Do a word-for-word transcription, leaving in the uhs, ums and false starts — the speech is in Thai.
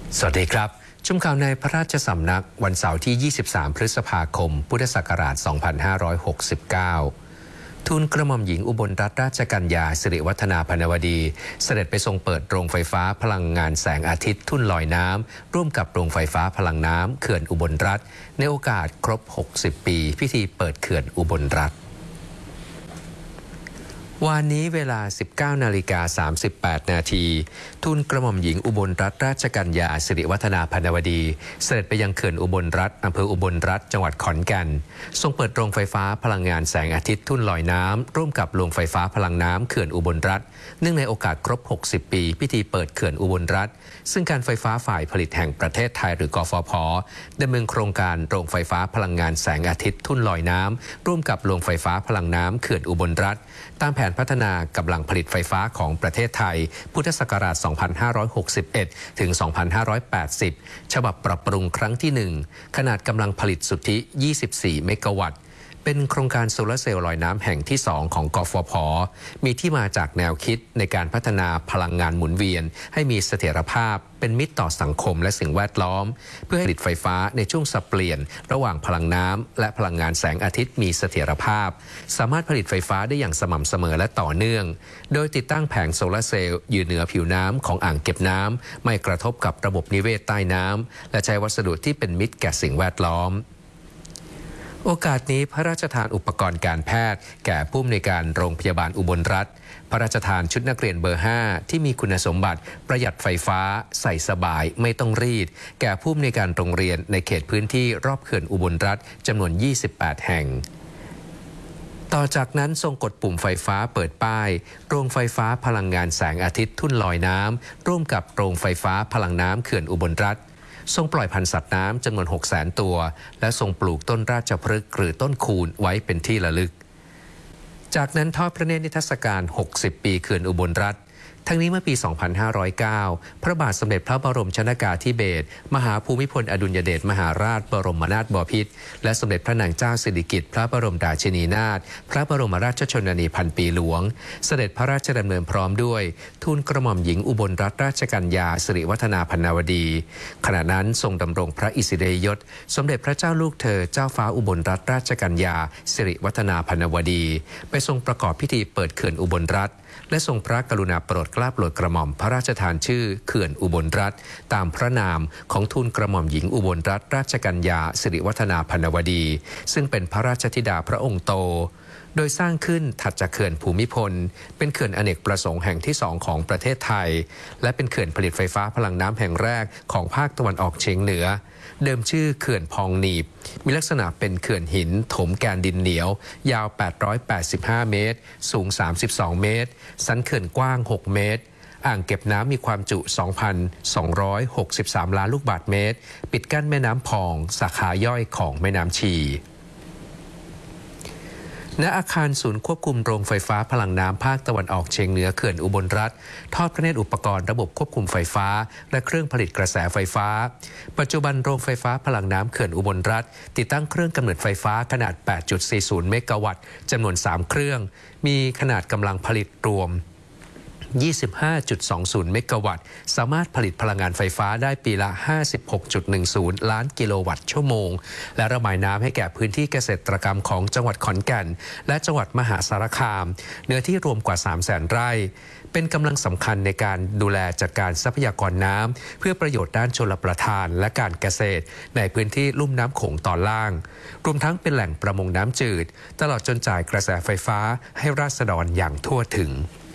สวัสดีครับชมข่าวในพระราชสำนักวันเสาร์ที่ ยี่สิบสาม พฤษภาคม พุทธศักราช สองพันห้าร้อยหกสิบเก้า ทูลกระหม่อมหญิงอุบลรัตนราชกัญญาสิริวัฒนาพนวดี เสด็จไปทรงเปิดโรงไฟฟ้าพลังงานแสงอาทิตย์ทุ่นลอยน้ำร่วมกับโรงไฟฟ้าพลังน้ำเขื่อนอุบลรัตน์ในโอกาสครบ หกสิบ ปี พิธีเปิดเขื่อนอุบลรัตน์วันนี้เวลา สิบเก้านาฬิกาสามสิบแปด นาทีทูลกระหม่อมหญิงอุบลรัตนราชกัญญาสิริวัฒนาพนวดีเสด็จไปยังเขื่อนอุบลรัตน์อำเภออุบลรัตน์จังหวัดขอนแก่นทรงเปิดโรงไฟฟ้าพลังงานแสงอาทิตย์ทุ่นลอยน้ำร่วมกับโรงไฟฟ้าพลังน้ำเขื่อนอุบลรัตน์เนื่องในโอกาสครบ หกสิบ ปีพิธีเปิดเขื่อนอุบลรัตน์ซึ่งการไฟฟ้าฝ่ายผลิตแห่งประเทศไทยหรือกฟผ.ดำเนินโครงการโรงไฟฟ้าพลังงานแสงอาทิตย์ทุ่นลอยน้ำร่วมกับโรงไฟฟ้าพลังน้ำเขื่อนอุบลรัตน์ตามแผนพัฒนากำลังผลิตไฟฟ้าของประเทศไทยพุทธศักราช สองพันห้าร้อยหกสิบเอ็ด ถึง สองพันห้าร้อยแปดสิบ ฉบับปรับปรุงครั้งที่ หนึ่ง ขนาดกำลังผลิตสุทธิ ยี่สิบสี่ เมกะวัตต์ เป็นโครงการโซลาร์เซลล์ลอยน้ำแห่งที่ สอง ของกฟผ.มีที่มาจากแนวคิดในการพัฒนาพลังงานหมุนเวียนให้มีเสถียรภาพเป็นมิตรต่อสังคมและสิ่งแวดล้อมเพื่อให้ผลิตไฟฟ้าในช่วงสับเปลี่ยนระหว่างพลังน้ำและพลังงานแสงอาทิตย์มีเสถียรภาพสามารถผลิตไฟฟ้าได้อย่างสม่ำเสมอและต่อเนื่องโดยติดตั้งแผงโซลาร์เซลล์อยู่เหนือผิวน้ำของอ่างเก็บน้ำไม่กระทบกับระบบนิเวศใต้น้ำและใช้วัสดุที่เป็นมิตรแก่สิ่งแวดล้อมโอกาสนี้พระราชทานอุปกรณ์การแพทย์แก่ผู้อำนวยการโรงพยาบาลอุบลรัตน์พระราชทานชุดนักเรียนเบอร์ ห้าที่มีคุณสมบัติประหยัดไฟฟ้าใส่สบายไม่ต้องรีดแก่ผู้อำนวยการโรงเรียนในเขตพื้นที่รอบเขื่อนอุบลรัตน์จำนวน ยี่สิบแปด แห่งต่อจากนั้นทรงกดปุ่มไฟฟ้าเปิดป้ายโรงไฟฟ้าพลังงานแสงอาทิตย์ทุ่นลอยน้ำร่วมกับโรงไฟฟ้าพลังน้ำเขื่อนอุบลรัตน์ทรงปล่อยพันธุ์สัตว์น้ำจำนวน หกแสน ตัวและทรงปลูกต้นราชพฤกษ์หรือต้นคูนไว้เป็นที่ระลึกจากนั้นทอดพระเนตรนิทรรศการ หกสิบ ปีเขื่อนอุบลรัตน์ทั้งนี้เมื่อปี สองพันห้าร้อยเก้า พระบาทสมเด็จพระบรมชนกาธิเบศรมหาภูมิพลอดุลยเดชมหาราชบรมนาถบพิตรและสมเด็จพระนางเจ้าสิริกิติ์พระบรมราชินีนาถพระบรมราชชนนีพันปีหลวงเสด็จพระราชดำเนินพร้อมด้วยทูลกระหม่อมหญิงอุบลรัตนราชกัญญาสิริวัฒนาพนวดีขณะนั้นทรงดำรงพระอิสริยยศสมเด็จพระเจ้าลูกเธอเจ้าฟ้าอุบลรัตนราชกัญญาสิริวัฒนาพนวดีไปทรงประกอบพิธีเปิดเขื่อนอุบลรัตน์และทรงพระกรุณาโปรดเกล้าโปรดกระหม่อมพระราชทานชื่อเขื่อนอุบลรัตน์ตามพระนามของทูลกระหม่อมหญิงอุบลรัตนราชกัญญาสิริวัฒนาพนวดีซึ่งเป็นพระราชธิดาพระองค์โตโดยสร้างขึ้นถัดจากเขื่อนภูมิพลเป็นเขื่อนอเนกประสงค์แห่งที่สองของประเทศไทยและเป็นเขื่อนผลิตไฟฟ้าพลังน้ำแห่งแรกของภาคตะวันออกเฉียงเหนือเดิมชื่อเขื่อนพองหนีบมีลักษณะเป็นเขื่อนหินถมแกนดินเหนียวยาวแปดร้อยแปดสิบห้าเมตรสูงสามสิบสองเมตรสันเขื่อนกว้างหกเมตรอ่างเก็บน้ำมีความจุ สองพันสองร้อยหกสิบสาม ล้านลูกบาศก์เมตรปิดกั้นแม่น้ำพองสาขาย่อยของแม่น้ำชีณอาคารศูนย์ควบคุมโรงไฟฟ้าพลังน้ำภาคตะวันออกเฉียงเหนือเขื่อนอุบลรัตน์ทอดพระเนตรอุปกรณ์ระบบควบคุมไฟฟ้าและเครื่องผลิตกระแสไฟฟ้าปัจจุบันโรงไฟฟ้าพลังน้ำเขื่อนอุบลรัตน์ติดตั้งเครื่องกำเนิดไฟฟ้าขนาด แปดจุดสี่ศูนย์ เมกะวัตต์จำนวนสามเครื่องมีขนาดกำลังผลิตรวมยี่สิบห้าจุดสองศูนย์ เมกะวัตต์สามารถผลิตพลังงานไฟฟ้าได้ปีละ ห้าสิบหกจุดหนึ่งศูนย์ ล้านกิโลวัตต์ชั่วโมงและระบายน้ำให้แก่พื้นที่เกษตรกรรมของจังหวัดขอนแก่นและจังหวัดมหาสารคามเนื้อที่รวมกว่า สามแสน ไร่เป็นกำลังสำคัญในการดูแลจัดการทรัพยากรน้ำเพื่อประโยชน์ด้านชลประทานและการเกษตรในพื้นที่ลุ่มน้ำโขงตอนล่างรวมทั้งเป็นแหล่งประมงน้ำจืดตลอดจนจ่ายกระแสไฟฟ้าให้ราษฎรอย่างทั่วถึง